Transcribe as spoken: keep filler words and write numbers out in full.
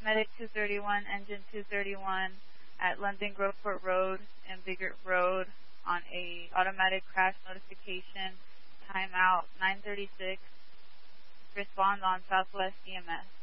Medic two thirty-one, Engine two thirty-one at London Groveport Road and Biggert Road on a automatic crash notification. Timeout nine thirty-six. Respond on Southwest E M S.